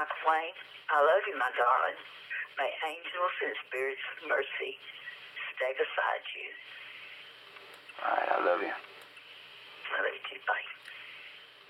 Michael Wayne. I love you, my darling. May angels and spirits of mercy stay beside you. All right, I love you. I love you too. Bye.